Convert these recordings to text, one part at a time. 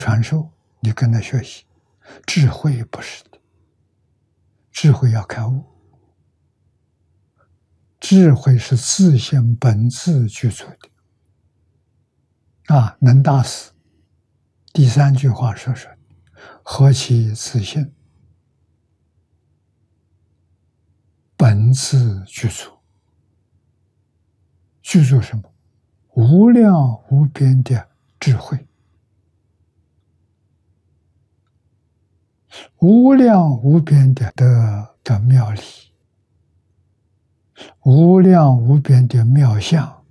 传授，你跟他学习，智慧不是的，智慧要开悟，智慧是自性本自具足的。能大师第3句话说：“何其自性，本自具足。”具足什么？无量无边的智慧，无量无边的妙理，无量无边的妙相。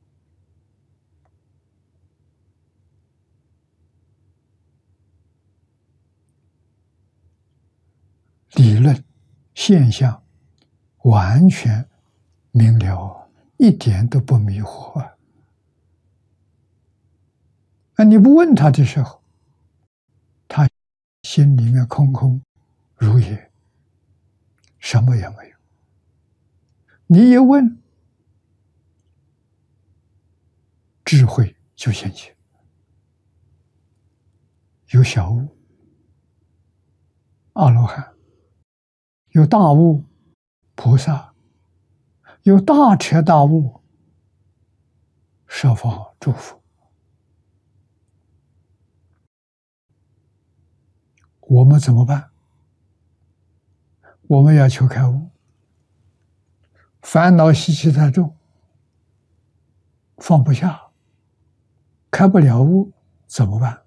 理论现象完全明了，一点都不迷惑啊！你不问他的时候，他心里面空空如也，什么也没有。你一问，智慧就现前，有小悟阿罗汉，有大悟菩萨，有大彻大悟十方诸佛。我们怎么办？我们要求开悟，烦恼习气太重，放不下，开不了悟，怎么办？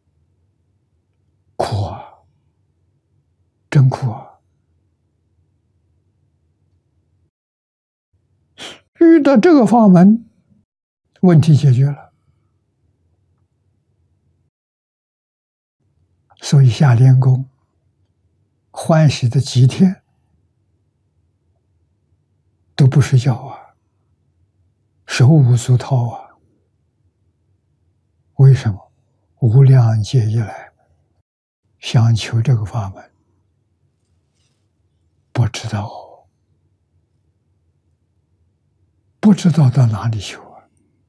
苦啊，真苦啊！遇到这个法门，问题解决了。所以下莲宫欢喜的几天都不睡觉啊，手舞足蹈啊。为什么？无量劫以来想求这个法门，不知道到哪里求啊，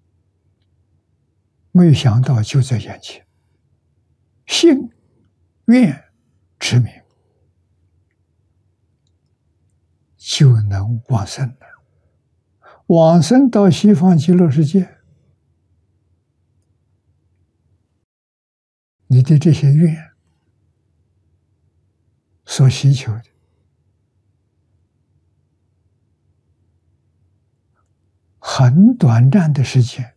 没想到就在眼前，信愿持名就能往生了，往生到西方极乐世界。你的这些愿所需求的，很短暂的时间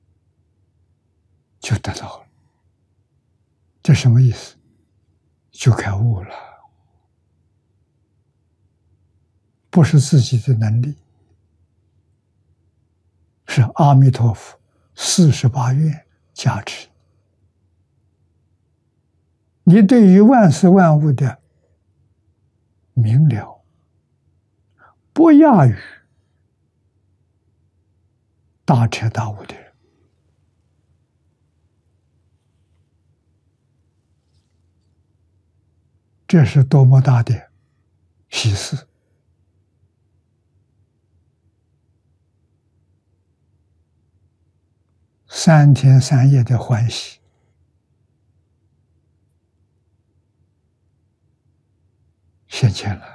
就得到了。这什么意思？就开悟了，不是自己的能力，是阿弥陀佛48愿加持。你对于万事万物的明了，不亚于大彻大悟的人。这是多么大的喜事！3天3夜的欢喜，现前了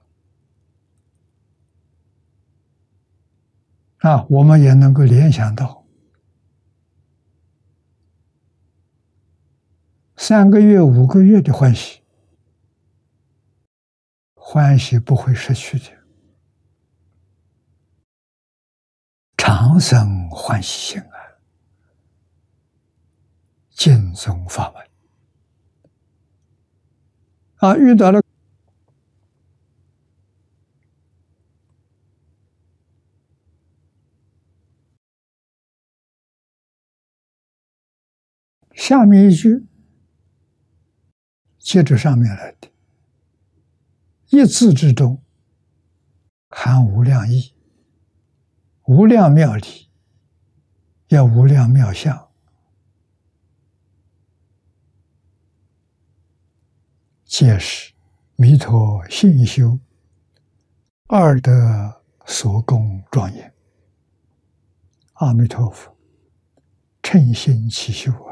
我们也能够联想到3个月、5个月的欢喜，欢喜不会失去的，长生欢喜心啊！净宗法门遇到了下面一句接着上面来的，一字之中含无量义，无量妙理，也无量妙相，皆是弥陀信修二德所供庄严。阿弥陀佛称心起修